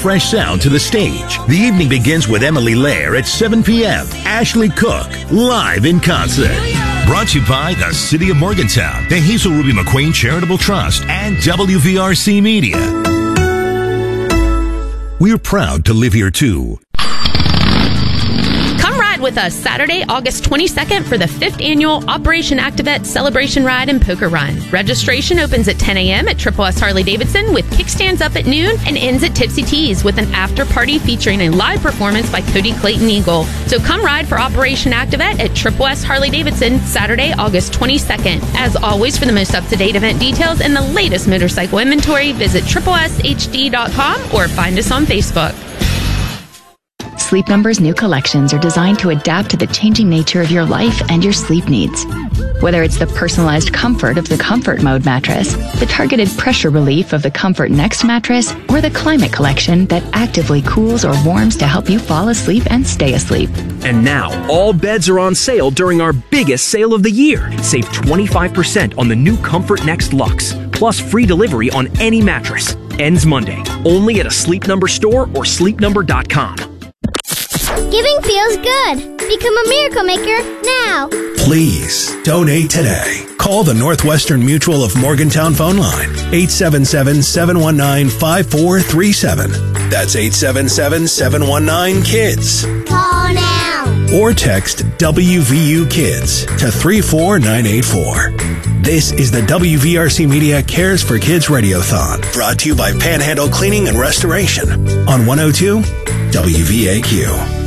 fresh sound to the stage. The evening begins with Emily Lair at 7 p.m. Ashley Cook, live in concert. Brought to you by the City of Morgantown, the Hazel Ruby McQueen Charitable Trust, and WVRC Media. We're proud to live here, too. Come ride with us Saturday, August 22nd for the 5th Annual Operation Activate Celebration Ride and Poker Run. Registration opens at 10 a.m. at Triple S Harley-Davidson with kickstands up at noon and ends at Tipsy Teas with an after-party featuring a live performance by Cody Clayton Eagle. So come ride for Operation Activate at Triple S Harley-Davidson Saturday, August 22nd. As always, for the most up-to-date event details and the latest motorcycle inventory, visit tripleshd.com or find us on Facebook. Sleep Number's new collections are designed to adapt to the changing nature of your life and your sleep needs. Whether it's the personalized comfort of the Comfort Mode mattress, the targeted pressure relief of the Comfort Next mattress, or the Climate Collection that actively cools or warms to help you fall asleep and stay asleep. And now, all beds are on sale during our biggest sale of the year. Save 25% on the new Comfort Next Luxe, plus free delivery on any mattress. Ends Monday, only at a Sleep Number store or sleepnumber.com. Giving feels good. Become a miracle maker now. Please donate today. Call the Northwestern Mutual of Morgantown phone line, 877-719-5437. That's 877-719-KIDS. Call now. Or text WVU Kids to 34984. This is the WVRC Media Cares for Kids Radiothon, brought to you by Panhandle Cleaning and Restoration on 102 WVAQ.